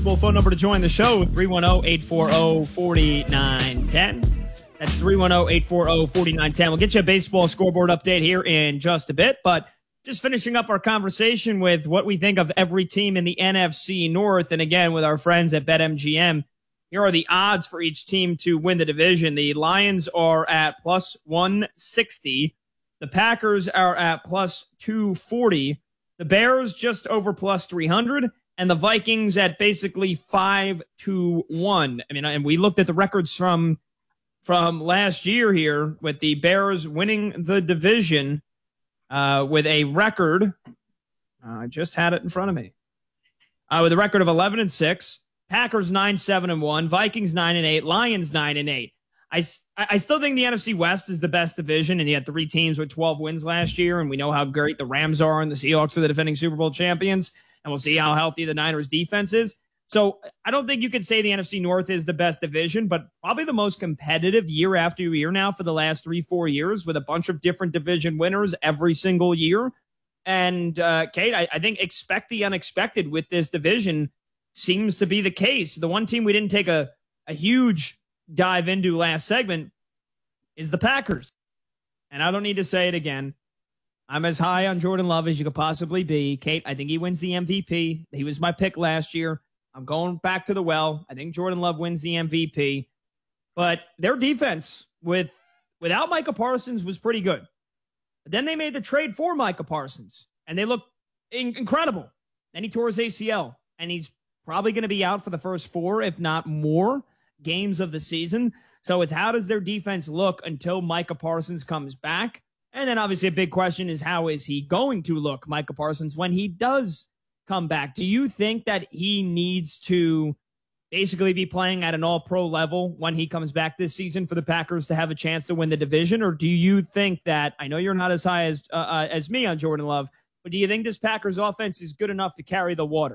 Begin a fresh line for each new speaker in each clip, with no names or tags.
Baseball. Phone number to join the show, 310-840-4910. That's 310-840-4910. We'll get you a baseball scoreboard update here in just a bit, but just finishing up our conversation with what we think of every team in the NFC North. And again, with our friends at BetMGM, here are the odds for each team to win the division. The Lions are at plus 160. The Packers are at plus 240. The Bears just over plus 300. And the Vikings at basically 5-1. I mean, and we looked at the records from last year here with the Bears winning the division with a record. I just had it in front of me. With a record of 11-6, Packers 9-7-1, Vikings 9-8, Lions 9-8. I still think the NFC West is the best division, and you had 3 teams with 12 wins last year, and we know how great the Rams are, and the Seahawks are the defending Super Bowl champions, and we'll see how healthy the Niners defense is. So I don't think you could say the NFC North is the best division, but probably the most competitive year after year now for the last 3-4 years, with a bunch of different division winners every single year. And Kate, I think expect the unexpected with this division seems to be the case. The one team we didn't take a huge dive into last segment is the Packers. And I don't need to say it again. I'm as high on Jordan Love as you could possibly be. Kate, I think he wins the MVP. He was my pick last year. I'm going back to the well. I think Jordan Love wins the MVP. But their defense without Micah Parsons was pretty good. But then they made the trade for Micah Parsons, and they looked incredible. Then he tore his ACL, and he's probably going to be out for the first 4, if not more, games of the season. So it's how does their defense look until Micah Parsons comes back? And then obviously a big question is how is he going to look, Micah Parsons, when he does come back? Do you think that he needs to basically be playing at an all-pro level when he comes back this season for the Packers to have a chance to win the division? Or do you think that, I know you're not as high as me on Jordan Love, but do you think this Packers offense is good enough to carry the water?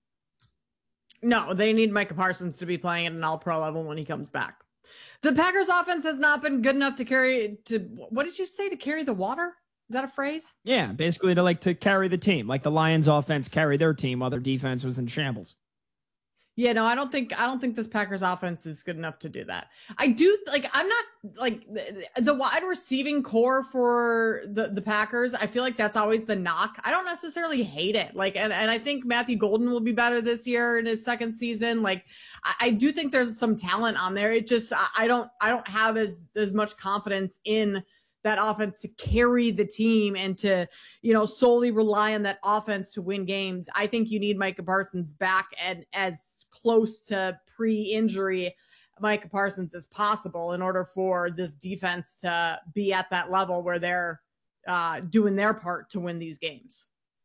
No, they need Micah Parsons to be playing at an all-pro level when he comes back. The Packers offense has not been good enough to carry what did you say, to carry the water? Is that a phrase?
Yeah, basically to carry the team, like the Lions offense carried their team while their defense was in shambles.
Yeah, no, I don't think this Packers offense is good enough to do that. I'm not the wide receiving core for the Packers. I feel like that's always the knock. I don't necessarily hate it. And I think Matthew Golden will be better this year in his second season. I do think there's some talent on there. It just, I don't have as much confidence in that offense to carry the team and to, solely rely on that offense to win games. I think you need Micah Parsons back and as close to pre-injury Micah Parsons as possible in order for this defense to be at that level where they're doing their part to win these games.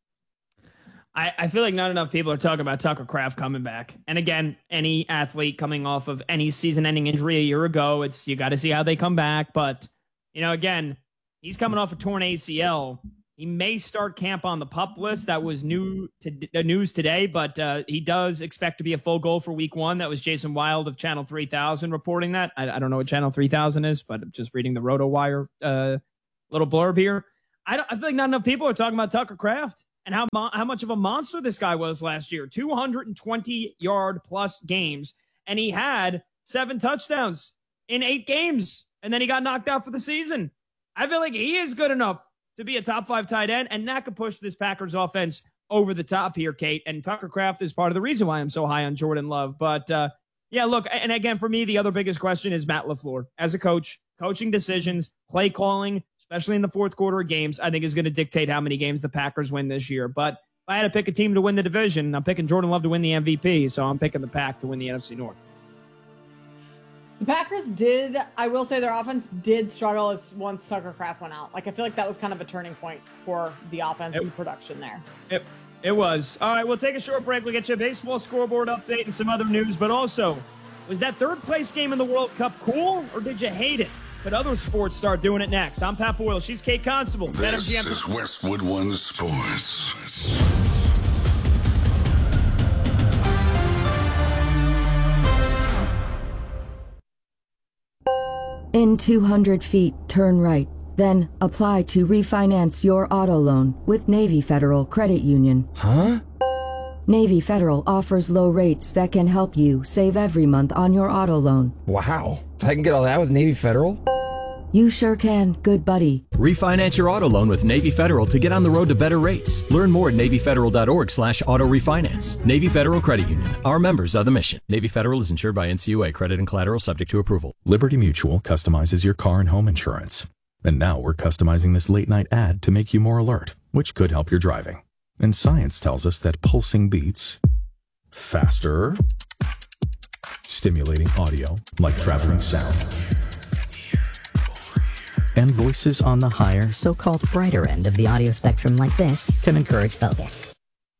I feel like not enough people are talking about Tucker Kraft coming back. And again, any athlete coming off of any season-ending injury a year ago, you got to see how they come back. But, again, he's coming off a torn ACL. He may start camp on the PUP list. That was news today, but he does expect to be a full goal for week 1. That was Jason Wild of Channel 3000 reporting that. I don't know what Channel 3000 is, but I'm just reading the RotoWire little blurb here. I feel like not enough people are talking about Tucker Kraft and how much of a monster this guy was last year. 220-yard-plus games, and he had 7 touchdowns in 8 games, and then he got knocked out for the season. I feel like he is good enough to be a top 5 tight end, and that could push this Packers offense over the top here, Kate. And Tucker Kraft is part of the reason why I'm so high on Jordan Love. But, yeah, look, and again, for me, the other biggest question is Matt LaFleur. As a coach, coaching decisions, play calling, especially in the fourth quarter of games, I think is going to dictate how many games the Packers win this year. But if I had to pick a team to win the division, I'm picking Jordan Love to win the MVP, so I'm picking the Pack to win the NFC North.
The Packers I will say their offense did struggle once Tucker Kraft went out. I feel like that was kind of a turning point for the offense and production there.
It was. All right, we'll take a short break. We'll get you a baseball scoreboard update and some other news. But also, was that third place game in the World Cup cool, or did you hate it? But other sports start doing it next. I'm Pat Boyle. She's Kate Constable.
This is Westwood One Sports.
In 200 feet, turn right. Then apply to refinance your auto loan with Navy Federal Credit Union.
Huh?
Navy Federal offers low rates that can help you save every month on your auto loan.
Wow. I can get all that with Navy Federal?
You sure can, good buddy.
Refinance your auto loan with Navy Federal to get on the road to better rates. Learn more at NavyFederal.org/auto refinance. Navy Federal Credit Union. Our members are the mission. Navy Federal is insured by NCUA. Credit and collateral subject to approval.
Liberty Mutual customizes your car and home insurance. And now we're customizing this late night ad to make you more alert, which could help your driving. And science tells us that pulsing beats faster, stimulating audio like traveling sound,
and voices on the higher, so-called brighter end of the audio spectrum like this can encourage focus.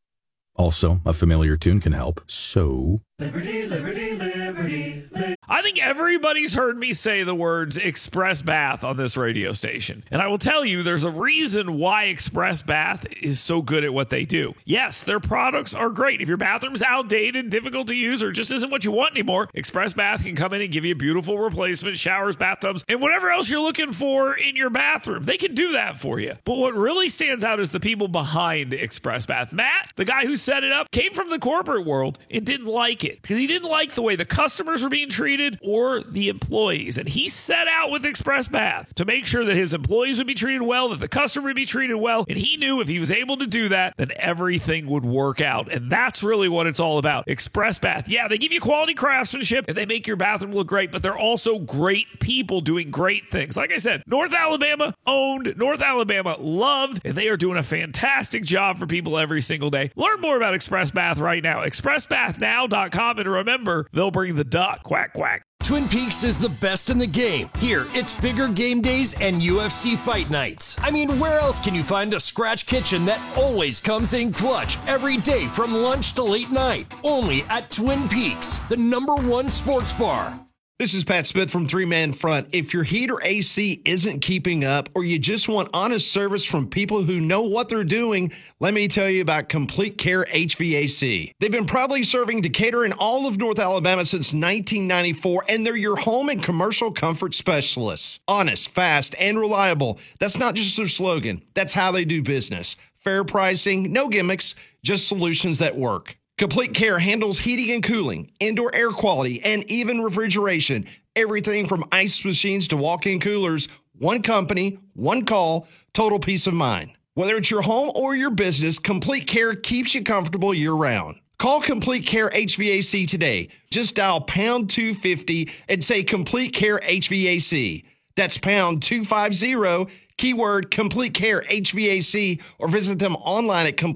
Also, a familiar tune can help. So,
Liberty, liberty, liberty, liberty. I think everybody's heard me say the words Express Bath on this radio station. And I will tell you, there's a reason why Express Bath is so good at what they do. Yes, their products are great. If your bathroom's outdated, difficult to use, or just isn't what you want anymore, Express Bath can come in and give you a beautiful replacement, showers, bathtubs, and whatever else you're looking for in your bathroom. They can do that for you. But what really stands out is the people behind Express Bath. Matt, the guy who set it up, came from the corporate world and didn't like it because he didn't like the way the customers were being treated or the employees. And he set out with Express Bath to make sure that his employees would be treated well, that the customer would be treated well. And he knew if he was able to do that, then everything would work out. And that's really what it's all about. Express Bath. Yeah, they give you quality craftsmanship and they make your bathroom look great, but they're also great people doing great things. Like I said, North Alabama owned, North Alabama loved, and they are doing a fantastic job for people every single day. Learn more about Express Bath right now. ExpressBathNow.com. And remember, they'll bring the duck. Quack, quack.
Twin Peaks is the best in the game. Here, it's bigger game days and UFC fight nights. I mean, where else can you find a scratch kitchen that always comes in clutch every day from lunch to late night? Only at Twin Peaks, the #1 sports bar.
This is Pat Smith from Three Man Front. If your heat or AC isn't keeping up, or you just want honest service from people who know what they're doing, let me tell you about Complete Care HVAC. They've been proudly serving Decatur and all of North Alabama since 1994, and they're your home and commercial comfort specialists. Honest, fast, and reliable. That's not just their slogan. That's how they do business. Fair pricing, no gimmicks, just solutions that work. Complete Care handles heating and cooling, indoor air quality, and even refrigeration. Everything from ice machines to walk-in coolers. One company, one call, total peace of mind. Whether it's your home or your business, Complete Care keeps you comfortable year-round. Call Complete Care HVAC today. Just dial pound 250 and say Complete Care HVAC. That's pound 250, keyword Complete Care HVAC, or visit them online at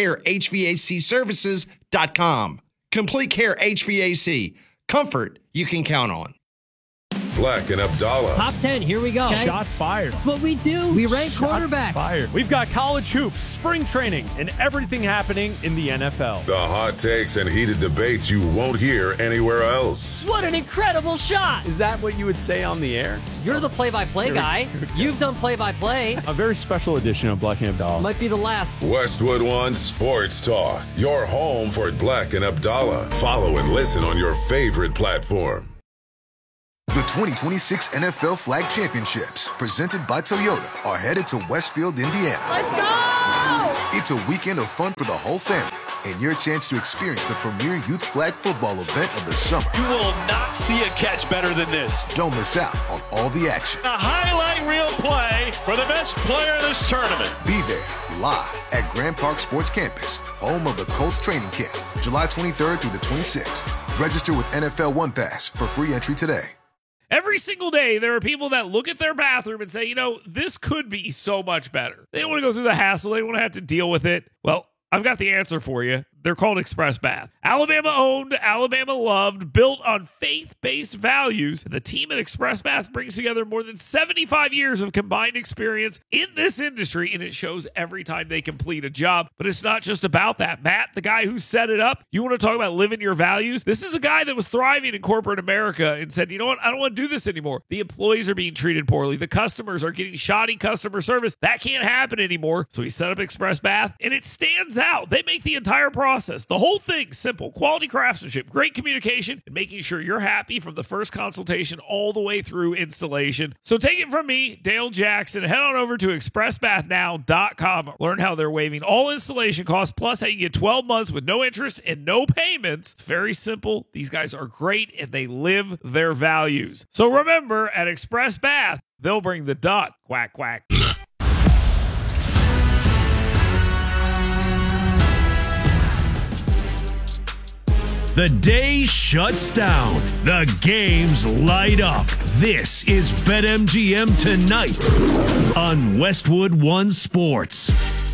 CompleteCareHVACservices.com. Complete Care HVAC. Comfort you can count on.
Black and Abdallah.
Top 10, here we go.
Okay. Shots fired.
That's what we do. We rank quarterbacks.
Fired. We've got college hoops, spring training, and everything happening in the NFL.
The hot takes and heated debates you won't hear anywhere else.
What an incredible shot.
Is that what you would say on the air?
You're the play-by-play guy. You've done play-by-play.
A very special edition of Black and Abdallah.
Might be the last.
Westwood One Sports Talk. Your home for Black and Abdallah. Follow and listen on your favorite platform.
The 2026 NFL Flag Championships, presented by Toyota, are headed to Westfield, Indiana.
Let's go!
It's a weekend of fun for the whole family and your chance to experience the premier youth flag football event of the summer.
You will not see a catch better than this.
Don't miss out on all the action.
A highlight reel play for the best player in this tournament.
Be there live at Grand Park Sports Campus, home of the Colts training camp, July 23rd through the 26th. Register with NFL One Pass for free entry today.
Every single day, there are people that look at their bathroom and say, you know, this could be so much better. They don't want to go through the hassle. They don't want to have to deal with it. Well, I've got the answer for you. They're called Express Bath. Alabama owned, Alabama loved, built on faith-based values. And the team at Express Bath brings together more than 75 years of combined experience in this industry, and it shows every time they complete a job. But it's not just about that. Matt, the guy who set it up, you want to talk about living your values? This is a guy that was thriving in corporate America and said, you know what? I don't want to do this anymore. The employees are being treated poorly. The customers are getting shoddy customer service. That can't happen anymore. So he set up Express Bath, and it stands out. They make the entire process process. The whole thing's simple. Quality craftsmanship, great communication, and making sure you're happy from the first consultation all the way through installation. So take it from me, Dale Jackson. Head on over to expressbathnow.com. Learn how they're waiving all installation costs, plus how you get 12 months with no interest and no payments. It's very simple. These guys are great, and they live their values. So remember, at Express Bath, they'll bring the duck. Quack, quack.
The day shuts down. The games light up. This is BetMGM Tonight on Westwood One Sports.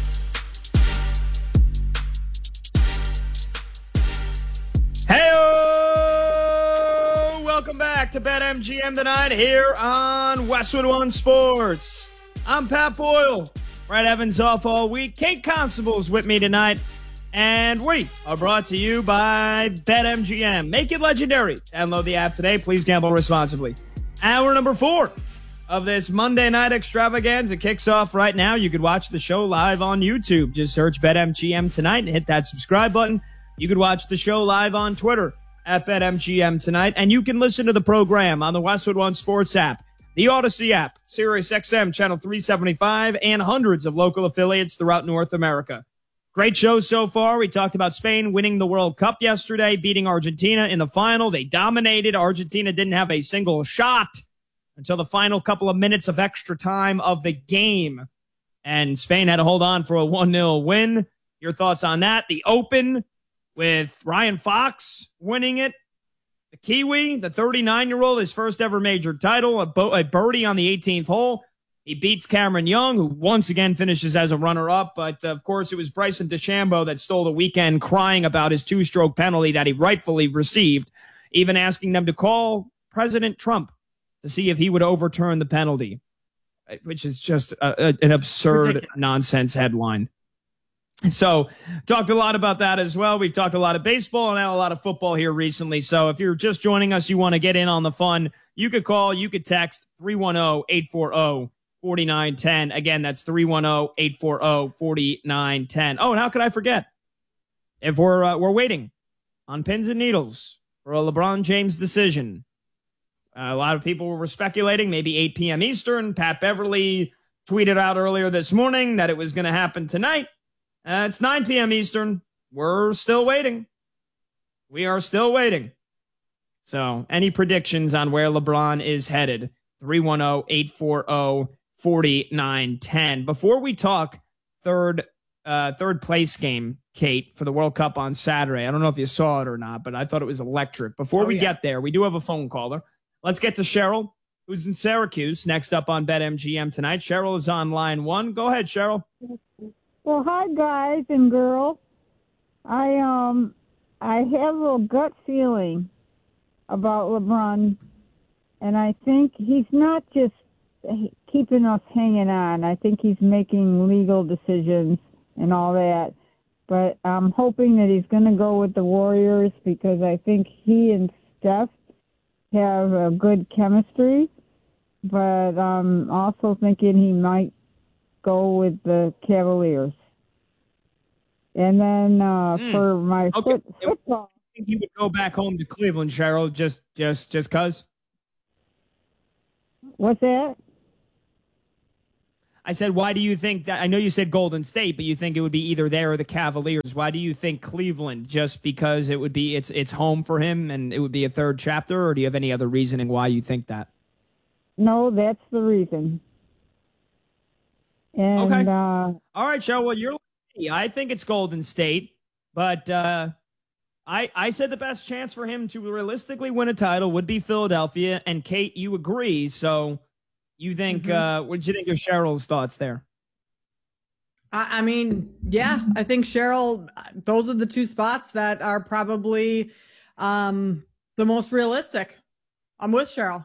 Hey-o! Welcome back to BetMGM Tonight here on Westwood One Sports. I'm Pat Boyle. Brett Evans off all week. Kate Constable's with me tonight. And we are brought to you by BetMGM. Make it legendary. Download the app today. Please gamble responsibly. Hour number 4 of this Monday night extravaganza kicks off right now. You could watch the show live on YouTube. Just search BetMGM Tonight and hit that subscribe button. You could watch the show live on Twitter at BetMGM Tonight. And you can listen to the program on the Westwood One Sports app, the Odyssey app, Sirius XM Channel 375, and hundreds of local affiliates throughout North America. Great show so far. We talked about Spain winning the World Cup yesterday, beating Argentina in the final. They dominated. Argentina didn't have a single shot until the final couple of minutes of extra time of the game. And Spain had to hold on for a 1-0 win. Your thoughts on that? The Open with Ryan Fox winning it. The Kiwi, the 39-year-old, his first ever major title, a birdie on the 18th hole. He beats Cameron Young, who once again finishes as a runner-up. But, of course, it was Bryson DeChambeau that stole the weekend crying about his 2-stroke penalty that he rightfully received, even asking them to call President Trump to see if he would overturn the penalty, which is just an absurd ridiculous nonsense headline. So talked a lot about that as well. We've talked a lot of baseball and now a lot of football here recently. So if you're just joining us, you want to get in on the fun, you could call, you could text 310-840-4910. Again, that's 310-840-4910. Oh, and how could I forget? If we're waiting on pins and needles for a LeBron James decision. A lot of people were speculating maybe 8 p.m. Eastern. Pat Beverly tweeted out earlier this morning that it was going to happen tonight. It's 9 p.m. Eastern. We're still waiting. We are still waiting. So any predictions on where LeBron is headed? 310-840-4910. Before we talk third place game, Kate, for the World Cup on Saturday. I don't know if you saw it or not, but I thought it was electric. Before we get there, we do have a phone caller. Let's get to Cheryl, who's in Syracuse, next up on BetMGM Tonight. Cheryl is on line 1. Go ahead, Cheryl.
Well, hi, guys and girls. I have a little gut feeling about LeBron, and I think he's not just keeping us hanging on. I think he's making legal decisions and all that. But I'm hoping that he's going to go with the Warriors because I think he and Steph have a good chemistry. But I'm also thinking he might go with the Cavaliers. And then for my football,
I think he would go back home to Cleveland, Cheryl, just cause.
What's that?
I said, why do you think that? I know you said Golden State, but you think it would be either there or the Cavaliers. Why do you think Cleveland? Just because it would be it's home for him and it would be a third chapter, or do you have any other reasoning why you think that?
No, that's the reason. And,
okay. All right, Cheryl. Well, you're lucky. I think it's Golden State, but I said the best chance for him to realistically win a title would be Philadelphia, and Kate, you agree. So you think, what did you think of Cheryl's thoughts there?
I mean, yeah, I think Cheryl, those are the two spots that are probably the most realistic. I'm with Cheryl.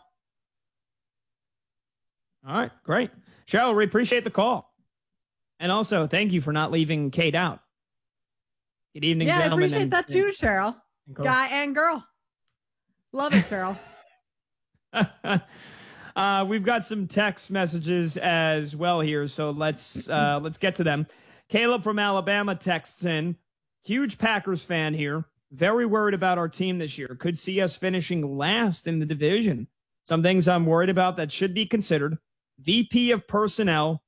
All right, great. Cheryl, we appreciate the call. And also, thank you for not leaving Kate out. Good evening, gentlemen.
Yeah, I appreciate that too, Cheryl. Guy and girl. Love it, Cheryl.
We've got some text messages as well here, so let's get to them. Caleb from Alabama texts in, huge Packers fan here. Very worried about our team this year. Could see us finishing last in the division. Some things I'm worried about that should be considered. VP of Personnel,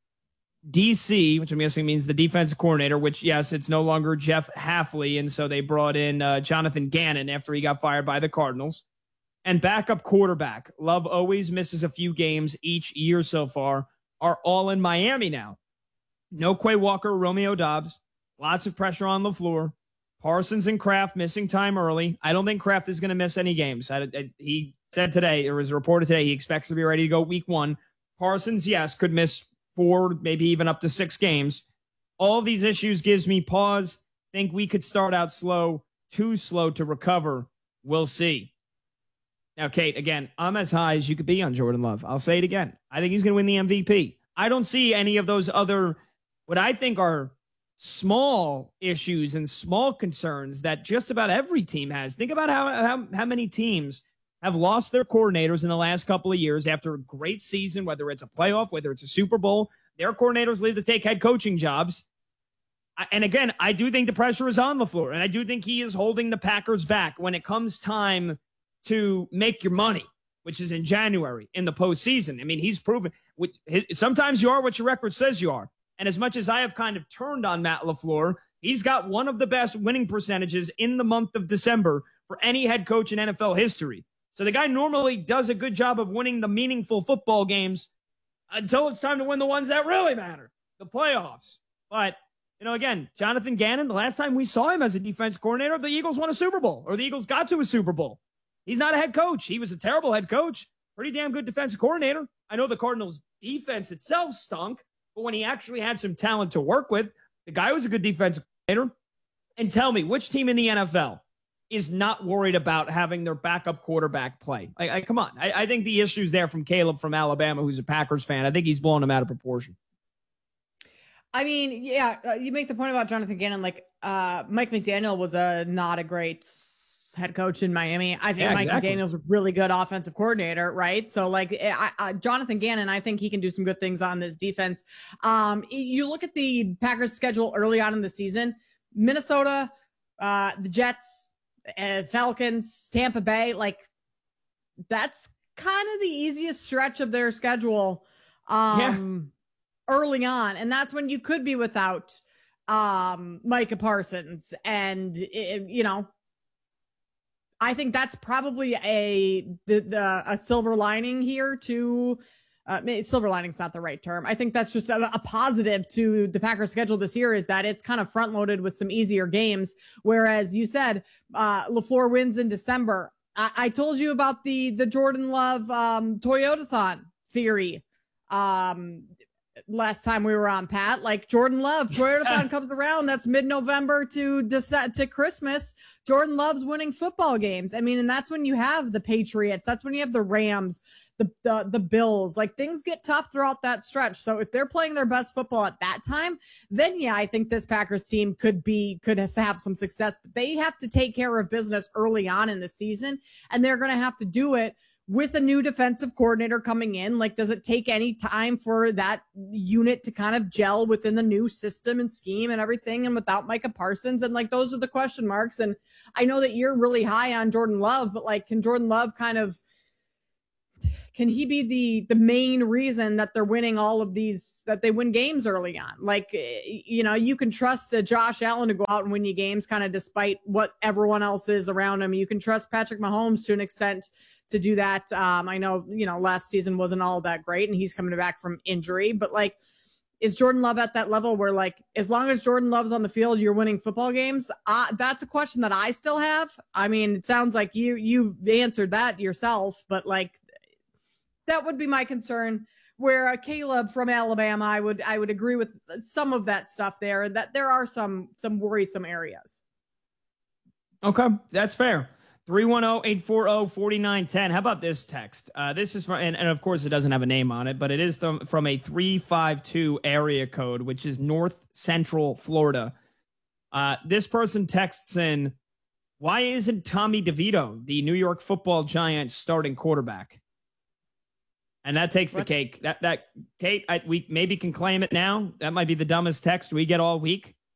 DC, which I'm guessing means the defensive coordinator, which, yes, it's no longer Jeff Hafley, and so they brought in Jonathan Gannon after he got fired by the Cardinals. And backup quarterback. Love always misses a few games each year so far, are all in Miami now. No Quay Walker, Romeo Doubs. Lots of pressure on LaFleur. Parsons and Kraft missing time early. I don't think Kraft is going to miss any games. He said today, or was reported today, he expects to be ready to go week 1. Parsons, yes, could miss 4, maybe even up to 6 games. All these issues gives me pause. Think we could start out slow, too slow to recover. We'll see. Now, Kate, again, I'm as high as you could be on Jordan Love. I'll say it again. I think he's going to win the MVP. I don't see any of those other, what I think are small issues and small concerns that just about every team has. Think about how many teams have lost their coordinators in the last couple of years after a great season, whether it's a playoff, whether it's a Super Bowl. Their coordinators leave to take head coaching jobs. And again, I do think the pressure is on LaFleur, and I do think he is holding the Packers back when it comes time to make your money, which is in January in the postseason. I mean, he's proven sometimes you are what your record says you are. And as much as I have kind of turned on Matt LaFleur, he's got one of the best winning percentages in the month of December for any head coach in NFL history. So the guy normally does a good job of winning the meaningful football games until it's time to win the ones that really matter, the playoffs. But, again, Jonathan Gannon, the last time we saw him as a defense coordinator, the Eagles won a Super Bowl, or the Eagles got to a Super Bowl. He's not a head coach. He was a terrible head coach, pretty damn good defensive coordinator. I know the Cardinals' defense itself stunk, but when he actually had some talent to work with, the guy was a good defensive coordinator. And tell me, which team in the NFL is not worried about having their backup quarterback play? Come on. I think the issue's there from Caleb from Alabama, who's a Packers fan. I think he's blowing him out of proportion.
I mean, yeah, you make the point about Jonathan Gannon. Mike McDaniel was not a great head coach in Miami. I think Mike McDaniel's a really good offensive coordinator, right? So Jonathan Gannon, I think he can do some good things on this defense. You look at the Packers schedule early on in the season, Minnesota, the Jets, Falcons, Tampa Bay, that's kind of the easiest stretch of their schedule early on. And that's when you could be without Micah Parsons. And, I think that's probably a silver lining here to silver lining's not the right term. I think that's just a positive to the Packers schedule this year is that it's kind of front loaded with some easier games. Whereas you said LaFleur wins in December. I told you about the Jordan Love Toyotathon theory last time we were on, Pat. Jordan Love, Toyotathon comes around, that's mid-November to Christmas. Jordan Love's winning football games. I mean, and that's when you have the Patriots. That's when you have the Rams, the Bills. Things get tough throughout that stretch. So if they're playing their best football at that time, then yeah, I think this Packers team could have some success. But they have to take care of business early on in the season, and they're going to have to do it with a new defensive coordinator coming in. Does it take any time for that unit to kind of gel within the new system and scheme and everything? And without Micah Parsons, and those are the question marks. And I know that you're really high on Jordan Love, but can Jordan Love can he be the main reason that they're winning all of these, that they win games early on? You can trust Josh Allen to go out and win you games kind of despite what everyone else is around him. You can trust Patrick Mahomes to an extent to do that. I know, last season wasn't all that great and he's coming back from injury, but is Jordan Love at that level where as long as Jordan Love's on the field, you're winning football games? That's a question that I still have. I mean, it sounds like you've answered that yourself, but that would be my concern. Where Caleb from Alabama, I would agree with some of that stuff there, that there are some worrisome areas.
Okay, that's fair. 310-840-4910. How about this text? This is from, and of course it doesn't have a name on it, but it is from a 352 area code, which is North Central Florida. This person texts in, why isn't Tommy DeVito, the New York Football Giants starting quarterback? And that takes the cake. That Kate, we maybe can claim it now. That might be the dumbest text we get all week.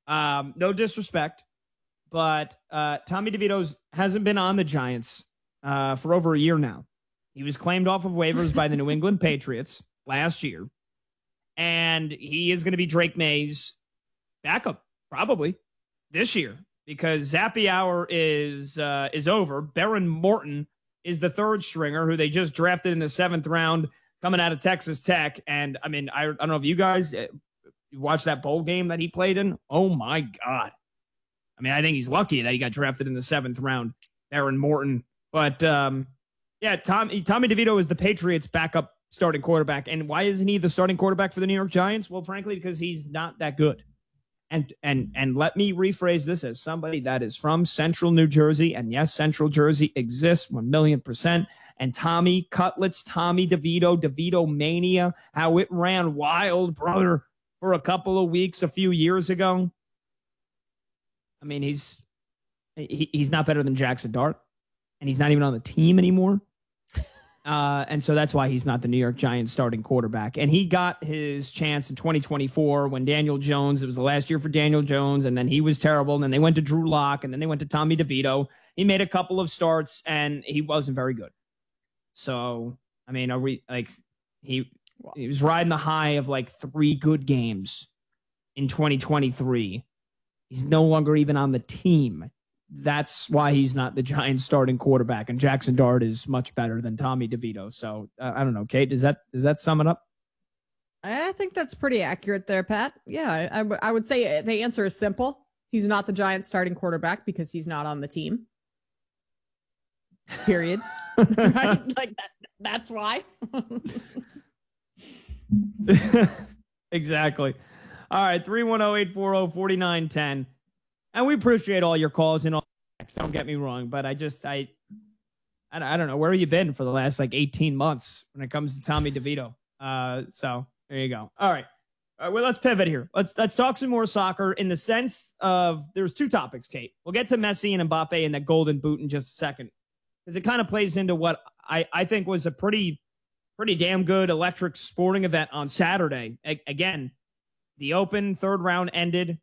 No disrespect, but Tommy DeVito hasn't been on the Giants for over a year now. He was claimed off of waivers by the New England Patriots last year, and he is going to be Drake May's backup probably this year because Zappe Hour is over. Baron Morton is the third stringer who they just drafted in the 7th round coming out of Texas Tech. And I mean, I don't know if you guys watched that bowl game that he played in. Oh my God. I mean, I think he's lucky that he got drafted in the 7th round, Baron Morton. But yeah, Tommy DeVito is the Patriots' backup starting quarterback. And why isn't he the starting quarterback for the New York Giants? Well, frankly, because he's not that good. And let me rephrase this as somebody that is from Central New Jersey. And yes, Central Jersey exists 1,000,000%. And Tommy Cutlets, Tommy DeVito, DeVito Mania, how it ran wild, brother, for a couple of weeks a few years ago. I mean, he's not better than Jackson Dart, and he's not even on the team anymore. And so that's why he's not the New York Giants starting quarterback. And he got his chance in 2024 when Daniel Jones, it was the last year for Daniel Jones, and then he was terrible. And then they went to Drew Lock, and then they went to Tommy DeVito. He made a couple of starts, and he wasn't very good. So, I mean, he was riding the high of like 3 good games in 2023. He's no longer even on the team. That's why he's not the Giants starting quarterback. And Jackson Dart is much better than Tommy DeVito. So I don't know, Kate, does that sum it up?
I think that's pretty accurate there, Pat. Yeah, I would say the answer is simple. He's not the Giants starting quarterback because he's not on the team. Period. Right? Like that's why.
Exactly. All right, 310-840-4910. And we appreciate all your calls and all. Don't get me wrong, but I don't know. Where have you been for the last like 18 months when it comes to Tommy DeVito? So there you go. All right. Well, let's pivot here. Let's talk some more soccer in the sense of there's 2 topics, Kate. We'll get to Messi and Mbappe and that golden boot in just a second because it kind of plays into what I think was a pretty damn good electric sporting event on Saturday. Again, the Open 3rd round ended.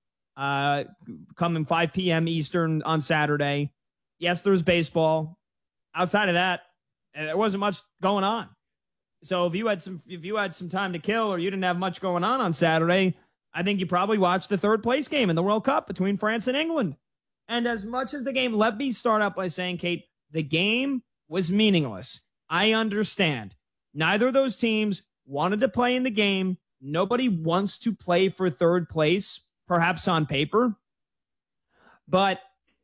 Coming 5 p.m. Eastern on Saturday. Yes, there's baseball. Outside of that, there wasn't much going on. So if you had some time to kill or you didn't have much going on Saturday, I think you probably watched the 3rd place game in the World Cup between France and England. And as much as the game, let me start out by saying, Kate, the game was meaningless. I understand. Neither of those teams wanted to play in the game. Nobody wants to play for 3rd place. Perhaps on paper, but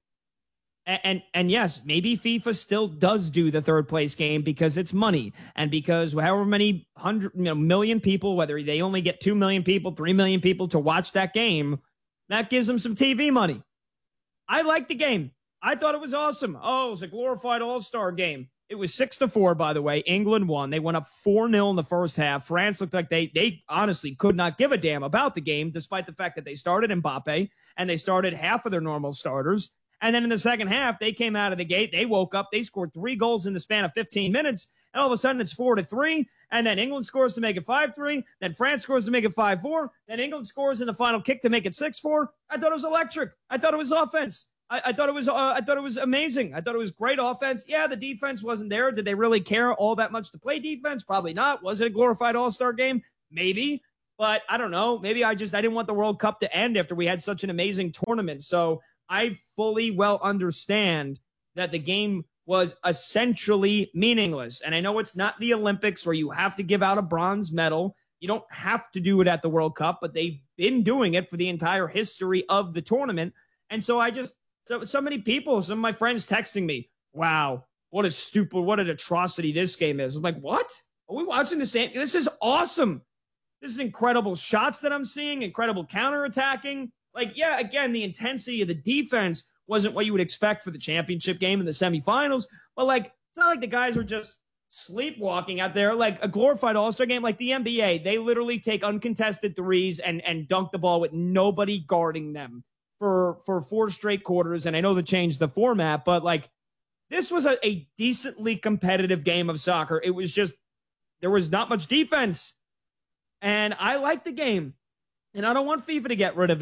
and yes, maybe FIFA still does do the 3rd place game because it's money and because however many million people, whether they only get 2 million people, 3 million people to watch that game, that gives them some TV money. I liked the game. I thought it was awesome. Oh, it was a glorified all-star game. It was 6-4, by the way. England won. They went up 4-0 in the first half. France looked like they honestly could not give a damn about the game, despite the fact that they started Mbappe and they started half of their normal starters. And then in the second half, they came out of the gate. They woke up. They scored 3 goals in the span of 15 minutes. And all of a sudden, it's 4-3. And then England scores to make it 5-3. Then France scores to make it 5-4. Then England scores in the final kick to make it 6-4. I thought it was electric. I thought it was offense. I thought it was amazing. I thought it was great offense. Yeah, the defense wasn't there. Did they really care all that much to play defense? Probably not. Was it a glorified all-star game? Maybe. But I don't know. Maybe I didn't want the World Cup to end after we had such an amazing tournament. So I fully well understand that the game was essentially meaningless. And I know it's not the Olympics where you have to give out a bronze medal. You don't have to do it at the World Cup, but they've been doing it for the entire history of the tournament. And so so many people, some of my friends texting me, wow, what an atrocity this game is. I'm like, what? Are we watching the same? This is awesome. This is incredible shots that I'm seeing, incredible counterattacking. Like, yeah, again, the intensity of the defense wasn't what you would expect for the championship game in the semifinals. But, like, it's not like the guys were just sleepwalking out there like a glorified all-star game. Like the NBA, they literally take uncontested threes and dunk the ball with nobody guarding them for 4 straight quarters. And I know they changed the format, but like this was a decently competitive game of soccer. It was just, there was not much defense. And I like the game. And I don't want FIFA to get rid of it.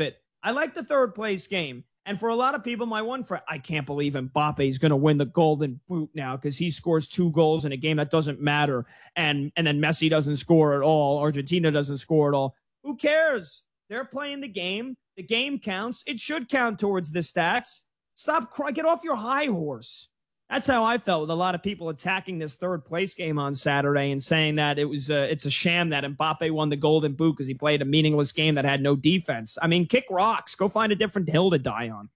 I like the third place game. And for a lot of people, my one friend, I can't believe Mbappe is going to win the Golden Boot now because he scores 2 goals in a game that doesn't matter. And then Messi doesn't score at all. Argentina doesn't score at all. Who cares? They're playing the game. The game counts. It should count towards the stats. Stop crying. Get off your high horse. That's how I felt with a lot of people attacking this third place game on Saturday and saying that it's a sham that Mbappe won the Golden Boot because he played a meaningless game that had no defense. I mean, kick rocks. Go find a different hill to die on.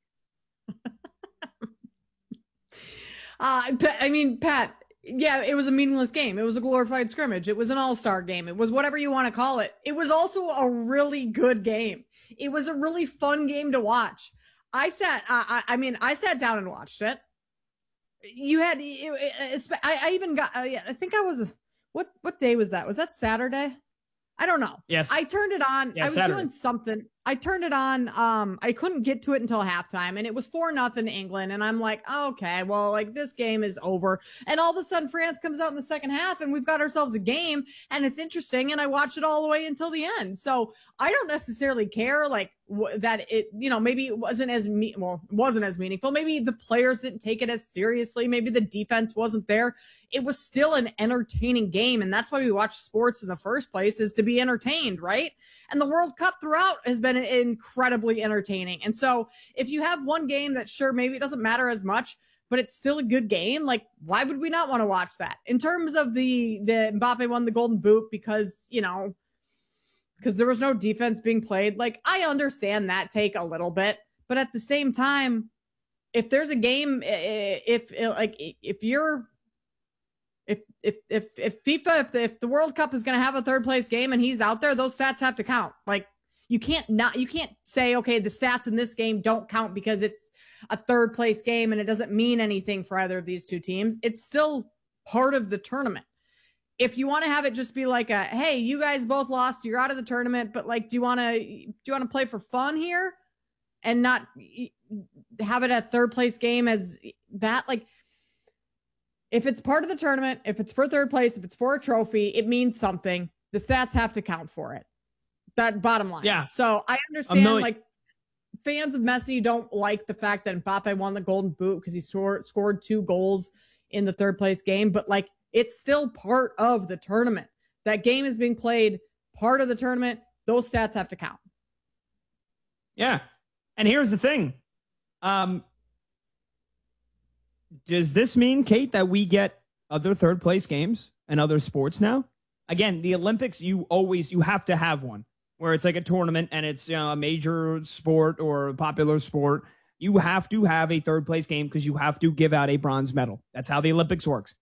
Pat, yeah, it was a meaningless game. It was a glorified scrimmage. It was an all-star game. It was whatever you want to call it. It was also a really good game. It was a really fun game to watch. I sat down and watched it. You had, I even got, I think I was, what day was that? Was that Saturday? I don't know.
Yes.
I turned it on.
Yeah,
I was
Saturday.
doing something. I turned it on. I couldn't get to it until halftime and it was 4-0 England. And I'm like, okay, well, like this game is over. And all of a sudden France comes out in the second half and we've got ourselves a game and it's interesting. And I watched it all the way until the end. So I don't necessarily care like that it, maybe it wasn't as meaningful. Maybe the players didn't take it as seriously. Maybe the defense wasn't there. It was still an entertaining game. And that's why we watch sports in the first place, is to be entertained, right? And the World Cup throughout has been incredibly entertaining. And so if you have one game that sure, maybe it doesn't matter as much, but it's still a good game, like why would we not want to watch that? In terms of the Mbappe won the Golden Boot because there was no defense being played. Like I understand that take a little bit, but at the same time, if there's a game, if the World Cup is going to have a third place game and he's out there, those stats have to count. Like you can't say, okay, the stats in this game don't count because it's a third place game and it doesn't mean anything for either of these two teams. It's still part of the tournament. If you want to have it just be like a, hey, you guys both lost, you're out of the tournament, but like, do you want to play for fun here and not have it a third place game as that? Like, if it's part of the tournament, if it's for third place, if it's for a trophy, it means something. The stats have to count for it. That bottom line.
Yeah.
So I understand like fans of Messi don't like the fact that Mbappe won the Golden Boot because he scored 2 goals in the third place game, but like it's still part of the tournament. That game is being played, part of the tournament. Those stats have to count.
Yeah. And here's the thing. Does this mean, Kate, that we get other third place games and other sports now? Again, the Olympics, you have to have one where it's like a tournament and it's a major sport or a popular sport. You have to have a third place game because you have to give out a bronze medal. That's how the Olympics works.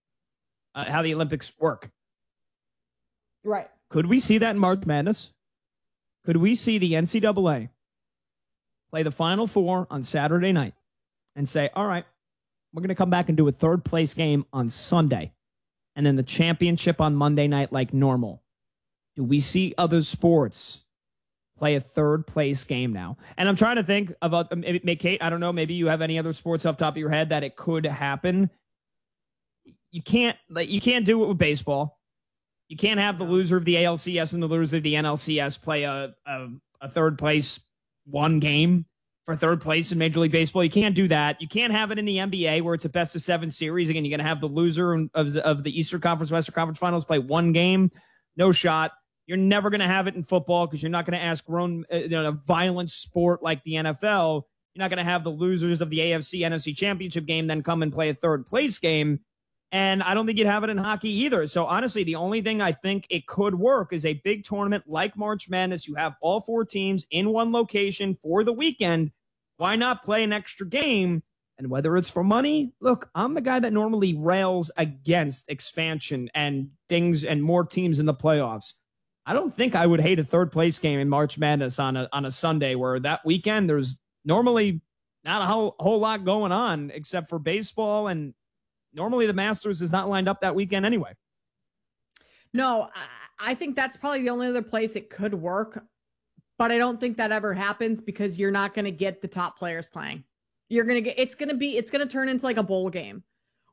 Right.
Could we see that in March Madness? Could we see the NCAA play the Final Four on Saturday night and say, all right, we're going to come back and do a third place game on Sunday and then the championship on Monday night like normal? Do we see other sports play a third place game now? And I'm trying to think about, maybe, Kate, I don't know, maybe you have any other sports off the top of your head that it could happen. You can't do it with baseball. You can't have the loser of the ALCS and the loser of the NLCS play a third place one game for third place in Major League Baseball. You can't do that. You can't have it in the NBA where it's a best of 7 series. Again, you're going to have the loser of the Eastern Conference, Western Conference Finals play one game. No shot. You're never going to have it in football because you're not going to ask grown, a violent sport like the NFL. You're not going to have the losers of the AFC, NFC championship game then come and play a third place game. And I don't think you'd have it in hockey either. So honestly, the only thing I think it could work is a big tournament like March Madness. You have all 4 teams in one location for the weekend. Why not play an extra game? And whether it's for money, look, I'm the guy that normally rails against expansion and things and more teams in the playoffs. I don't think I would hate a third place game in March Madness on a Sunday where that weekend there's normally not a whole lot going on except for baseball, and normally the Masters is not lined up that weekend anyway.
No, I think that's probably the only other place it could work, but I don't think that ever happens because you're not going to get the top players playing. It's going to turn into like a bowl game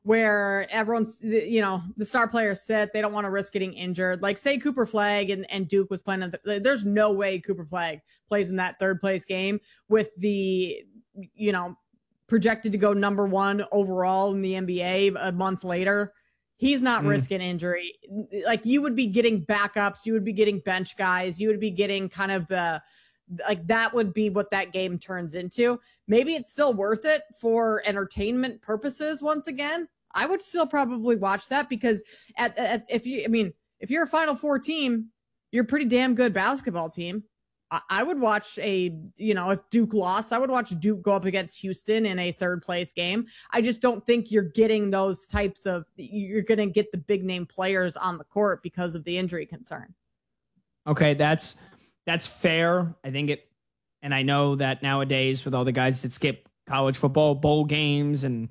where everyone's, the star players sit, they don't want to risk getting injured. Like say Cooper Flagg and Duke was playing, there's no way Cooper Flagg plays in that third place game with the, projected to go number 1 overall in the NBA a month later. He's not risking injury. Like you would be getting backups, you would be getting bench guys, you would be getting kind of that would be what that game turns into. Maybe it's still worth it for entertainment purposes. Once again, I would still probably watch that because if you're a Final Four team, you're a pretty damn good basketball team. I would watch if Duke lost, I would watch Duke go up against Houston in a third place game. I just don't think you're getting those types of, you're going to get the big name players on the court because of the injury concern.
Okay. That's fair. I think and I know that nowadays with all the guys that skip college football bowl games and,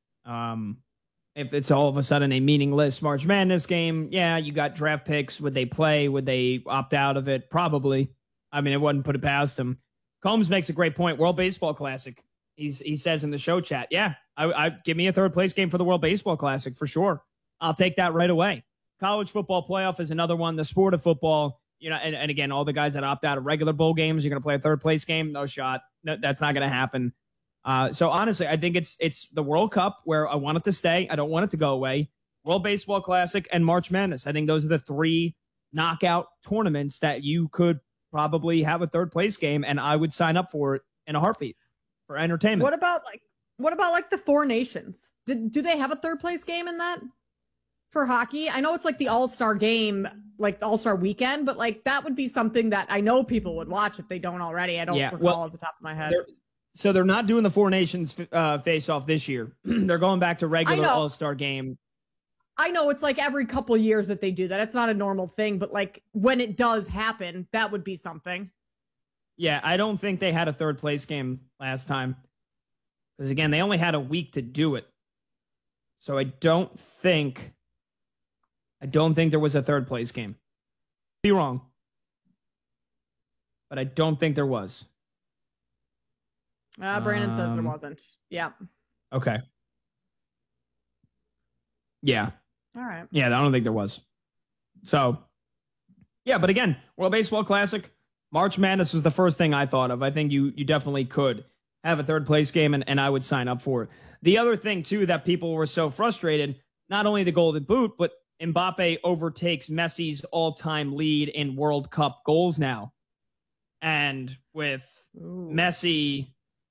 if it's all of a sudden a meaningless March Madness game, yeah, you got draft picks. Would they play? Would they opt out of it? Probably. I mean, it wouldn't put it past him. Combs makes a great point. World Baseball Classic. He says in the show chat, yeah, I give me a third place game for the World Baseball Classic for sure. I'll take that right away. College football playoff is another one. The sport of football, and again, all the guys that opt out of regular bowl games, you're going to play a third place game. No shot. No, that's not going to happen. So honestly, I think it's the World Cup where I want it to stay. I don't want it to go away. World Baseball Classic and March Madness. I think those are the 3 knockout tournaments that you could probably have a third place game, and I would sign up for it in a heartbeat for entertainment.
What about the Four Nations? Do they have a third place game in that for hockey? I know it's like the All-Star game, like the All-Star weekend, but like that would be something that I know people would watch if they don't already. I don't recall off the top of my head.
They're not doing the Four Nations face off this year. They're going back to regular All-Star game.
I know it's like every couple years that they do that. It's not a normal thing, but like when it does happen, that would be something.
Yeah, I don't think they had a third place game last time. Because again, they only had a week to do it. So I don't think there was a third place game. Be wrong. But I don't think there was.
Brandon says there wasn't. Yeah.
Okay. Yeah.
All right.
Yeah, I don't think there was. So, yeah, but again, World Baseball Classic, March Madness was the first thing I thought of. I think you definitely could have a third place game, and I would sign up for it. The other thing, too, that people were so frustrated, not only the Golden Boot, but Mbappe overtakes Messi's all-time lead in World Cup goals now. And with Messi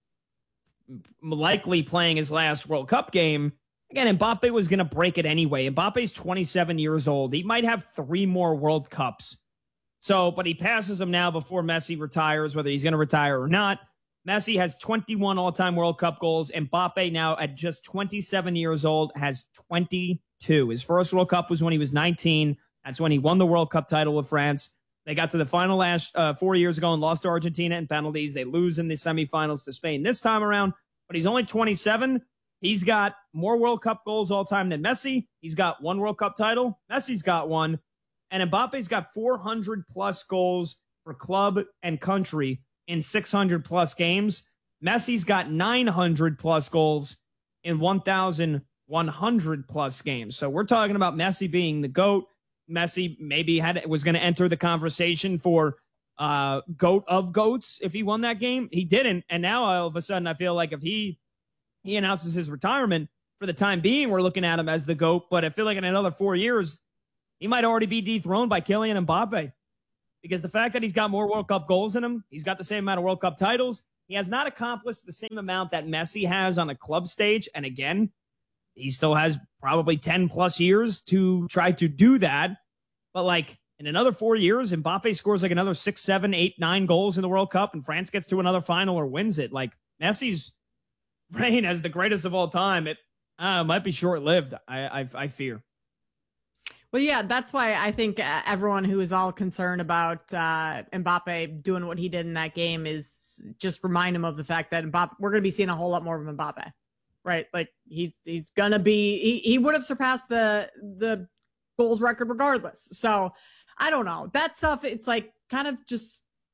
likely playing his last World Cup game, again, Mbappe was going to break it anyway. Mbappe's 27 years old. He might have 3 more World Cups. But he passes him now before Messi retires, whether he's going to retire or not. Messi has 21 all-time World Cup goals. Mbappe now at just 27 years old has 22. His first World Cup was when he was 19. That's when he won the World Cup title with France. They got to the final last 4 years ago and lost to Argentina in penalties. They lose in the semifinals to Spain this time around, but he's only 27. He's got more World Cup goals all time than Messi. He's got 1 World Cup title. Messi's got 1. And Mbappe's got 400 plus goals for club and country in 600 plus games. Messi's got 900 plus goals in 1,100 plus games. So we're talking about Messi being the GOAT. Messi maybe was going to enter the conversation for GOAT of GOATs if he won that game. He didn't. And now all of a sudden I feel like if he announces his retirement, for the time being, we're looking at him as the GOAT. But I feel like in another 4 years, he might already be dethroned by Kylian Mbappe. Because the fact that he's got more World Cup goals in him, he's got the same amount of World Cup titles. He has not accomplished the same amount that Messi has on a club stage. And again, he still has probably 10 plus years to try to do that. But like in another 4 years, Mbappe scores like another 6, 7, 8, 9 goals in the World Cup and France gets to another final or wins it. Like Messi's reign as the greatest of all time, it might be short-lived, I fear.
Well, yeah, that's why I think everyone who is all concerned about Mbappe doing what he did in that game is just remind him of the fact that we're going to be seeing a whole lot more of Mbappe, right? Like he's going to be, he would have surpassed the goals record regardless. So I don't know. That stuff, it's like kind of just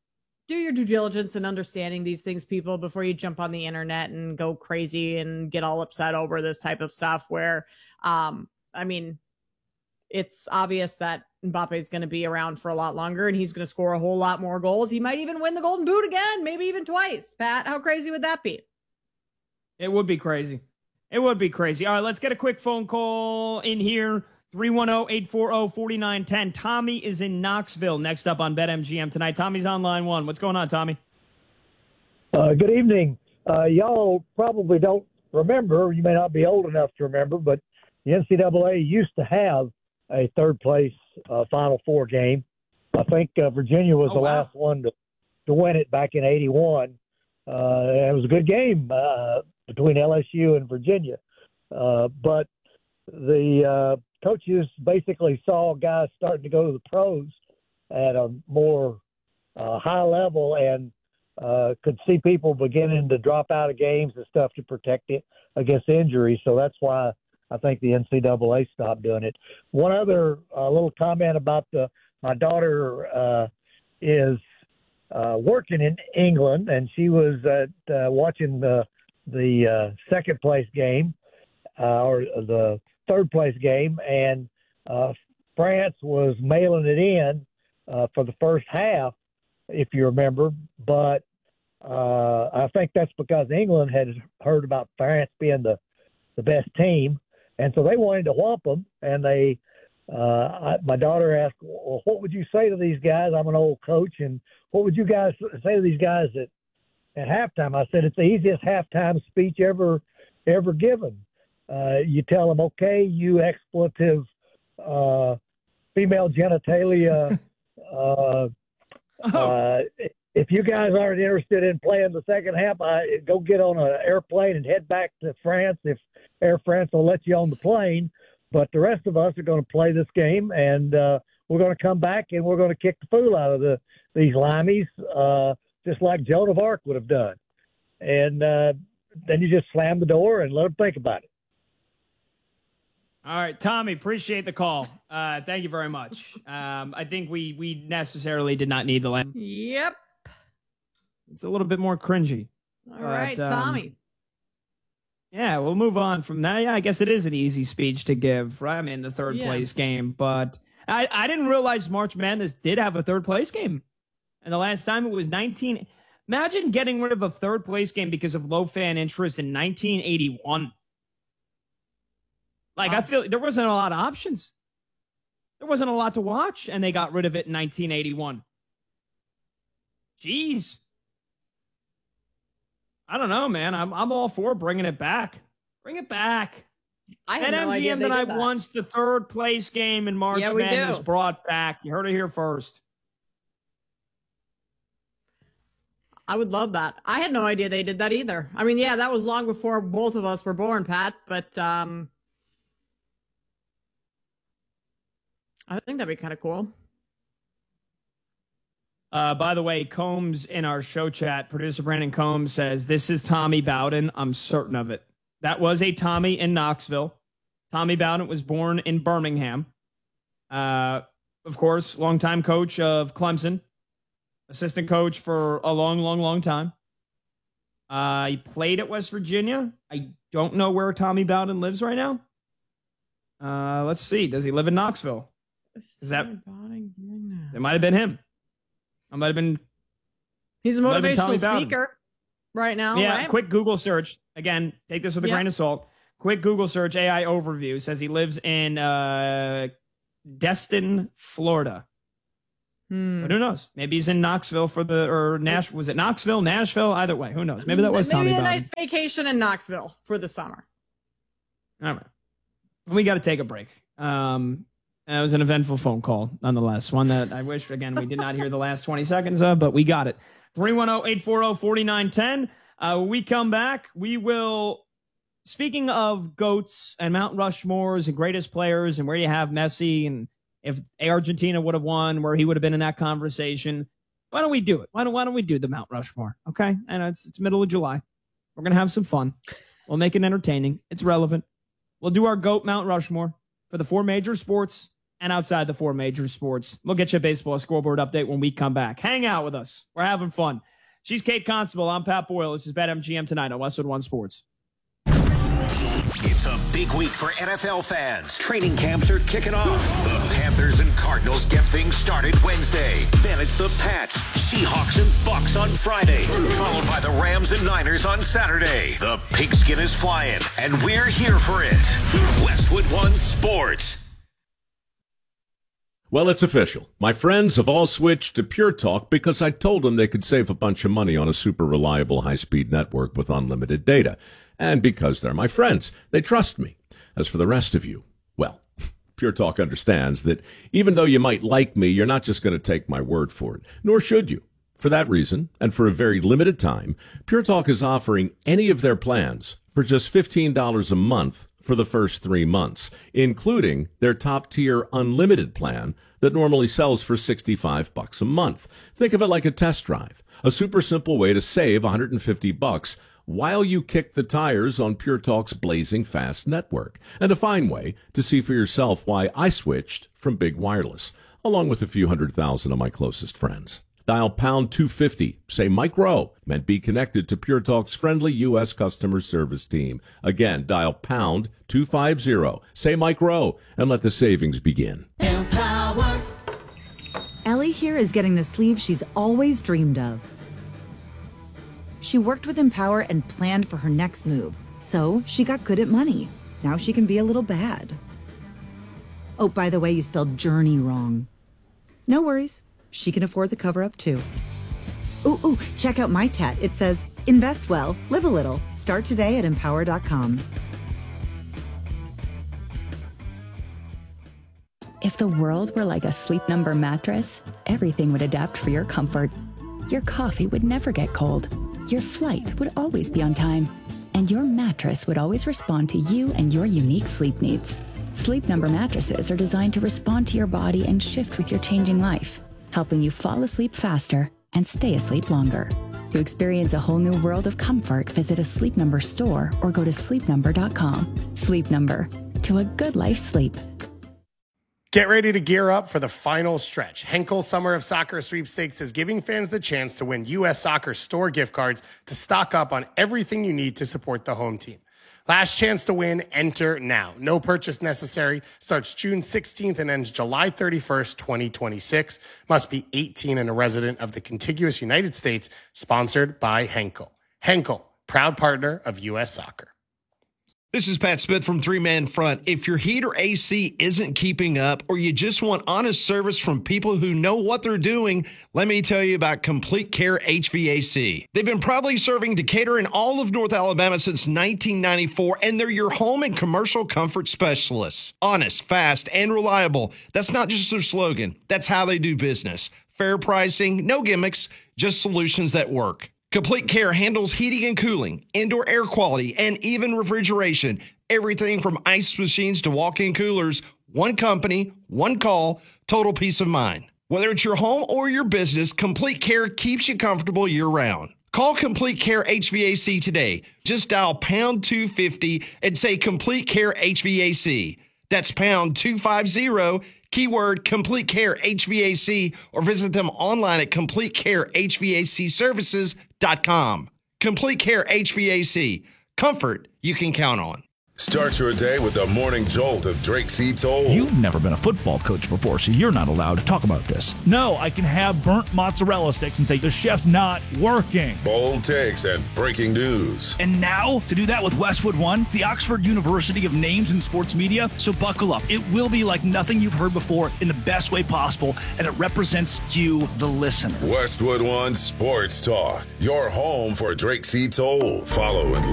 do your due diligence in understanding these things, people, before you jump on the internet and go crazy and get all upset over this type of stuff where, I mean, it's obvious that Mbappe is going to be around for a lot longer and he's going to score a whole lot more goals. He might even win the Golden Boot again, maybe even twice. Pat, how crazy would that be?
It would be crazy. It would be crazy. All right, let's get a quick phone call in here. 310-840-4910. Tommy is in Knoxville next up on BetMGM tonight. Tommy's on line one. What's going on, Tommy?
Good evening. Y'all probably don't remember. You may not be old enough to remember, but the NCAA used to have a third-place Final Four game. I think Virginia was the last one to win it back in '81. It was a good game between LSU and Virginia. But the coaches basically saw guys starting to go to the pros at a more high level and could see people beginning to drop out of games and stuff to protect it against injury. So that's why I think the NCAA stopped doing it. One other little comment about my daughter is working in England, and she was watching the second place game or the third place game, and France was mailing it in for the first half, if you remember. But I think that's because England had heard about France being the best team, and so they wanted to whomp them. And my daughter asked, well, what would you say to these guys? I'm an old coach, and what would you guys say to these guys at halftime? I said, it's the easiest halftime speech ever given. You tell them, okay, you expletive female genitalia. If you guys aren't interested in playing the second half, go get on an airplane and head back to France if Air France will let you on the plane. But the rest of us are going to play this game, and we're going to come back and we're going to kick the fool out of these limeys, just like Joan of Arc would have done. And then you just slam the door and let them think about it.
All right, Tommy, appreciate the call. Thank you very much. I think we necessarily did not need the lamb.
Yep.
It's a little bit more cringy.
All right, Tommy.
Yeah, we'll move on from that. Yeah, I guess it is an easy speech to give, right? I mean, the third place game. But I didn't realize March Madness did have a third place game. And the last time it was 19. Imagine getting rid of a third place game because of low fan interest in 1981. Like, I feel there wasn't a lot of options. There wasn't a lot to watch, and they got rid of it in 1981. Jeez. I don't know, man. I'm all for bringing it back. Bring it back.
I had no idea
MGM tonight wants the third place game in March Madness brought back. You heard it here first.
I would love that. I had no idea they did that either. I mean, yeah, that was long before both of us were born, Pat, but I think that'd be kind of cool.
By the way, Combs in our show chat, producer Brandon Combs says, this is Tommy Bowden. I'm certain of it. That was a Tommy in Knoxville. Tommy Bowden was born in Birmingham. Of course, longtime coach of Clemson. Assistant coach for a long, long, long time. He played at West Virginia. I don't know where Tommy Bowden lives right now. Let's see. Does he live in Knoxville? Is that? It might have been him. I might have been.
He's a motivational speaker right now.
Yeah.
Right?
Quick Google search. Again, take this with a grain of salt. Quick Google search. AI overview says he lives in Destin, Florida. But who knows? Maybe he's in Knoxville was it Knoxville, Nashville? Either way, who knows? Maybe that was Tommy Bowden.
Maybe a nice vacation in Knoxville for the summer.
All right. We got to take a break. It was an eventful phone call, nonetheless. One that I wish, again, we did not hear the last 20 seconds of, but we got it. 310-840-4910. When we come back, we will, speaking of GOATs and Mount Rushmores and greatest players and where you have Messi and if Argentina would have won, where he would have been in that conversation. Why don't we do it? Why don't we do the Mount Rushmore? Okay. And it's middle of July. We're going to have some fun. We'll make it entertaining. It's relevant. We'll do our GOAT Mount Rushmore for the four major sports and outside the four major sports. We'll get you a baseball scoreboard update when we come back. Hang out with us. We're having fun. She's Kate Constable. I'm Pat Boyle. This is BetMGM Tonight on Westwood One Sports.
It's a big week for NFL fans. Training camps are kicking off. The Panthers and Cardinals get things started Wednesday. Then it's the Pats, Seahawks, and Bucks on Friday. Followed by the Rams and Niners on Saturday. The pigskin is flying, and we're here for it. Westwood One Sports.
Well, it's official. My friends have all switched to Pure Talk because I told them they could save a bunch of money on a super reliable high-speed network with unlimited data. And because they're my friends, they trust me. As for the rest of you, well, Pure Talk understands that even though you might like me, you're not just going to take my word for it, nor should you. For that reason, and for a very limited time, Pure Talk is offering any of their plans for just $15 a month for the first 3 months, including their top-tier unlimited plan that normally sells for $65 a month. Think of it like a test drive, a super simple way to save $150 while you kick the tires on Pure Talk's blazing fast network, and a fine way to see for yourself why I switched from big wireless, along with a few 100,000 of my closest friends. Dial pound 250, say Mike Rowe, and be connected to Pure Talk's friendly U.S. customer service team. Again, dial pound 250, say Mike Rowe, and let the savings begin.
Empower. Ellie here is getting the sleeve she's always dreamed of. She worked with Empower and planned for her next move, so she got good at money. Now she can be a little bad. Oh, by the way, you spelled journey wrong. No worries. She can afford the cover-up, too. Ooh, check out my tat. It says, invest well, live a little. Start today at Empower.com.
If the world were like a Sleep Number mattress, everything would adapt for your comfort. Your coffee would never get cold. Your flight would always be on time. And your mattress would always respond to you and your unique sleep needs. Sleep Number mattresses are designed to respond to your body and shift with your changing life, helping you fall asleep faster and stay asleep longer. To experience a whole new world of comfort, visit a Sleep Number store or go to sleepnumber.com. Sleep Number, to a good life sleep.
Get ready to gear up for the final stretch. Henkel Summer of Soccer Sweepstakes is giving fans the chance to win U.S. Soccer store gift cards to stock up on everything you need to support the home team. Last chance to win, enter now. No purchase necessary. Starts June 16th and ends July 31st, 2026. Must be 18 and a resident of the contiguous United States. Sponsored by Henkel. Henkel, proud partner of U.S. Soccer.
This is Pat Smith from Three Man Front. If your heat or AC isn't keeping up, or you just want honest service from people who know what they're doing, let me tell you about Complete Care HVAC. They've been proudly serving Decatur and all of North Alabama since 1994, and they're your home and commercial comfort specialists. Honest, fast, and reliable. That's not just their slogan. That's how they do business. Fair pricing, no gimmicks, just solutions that work. Complete Care handles heating and cooling, indoor air quality, and even refrigeration. Everything from ice machines to walk-in coolers. One company, one call, total peace of mind. Whether it's your home or your business, Complete Care keeps you comfortable year-round. Call Complete Care HVAC today. Just dial pound 250 and say Complete Care HVAC. That's pound 250, keyword Complete Care HVAC, or visit them online at CompleteCareHVACservices.com. Complete Care HVAC. Comfort you can count on.
Start your day with the morning jolt of Drake C. Toll.
You've never been a football coach before, so you're not allowed to talk about this. No, I can have burnt mozzarella sticks and say the chef's not working.
Bold takes and breaking news.
And now, to do that with Westwood One, the Oxford University of Names in Sports Media. So buckle up. It will be like nothing you've heard before in the best way possible, and it represents you, the listener.
Westwood One Sports Talk, your home for Drake C. Toll. Follow and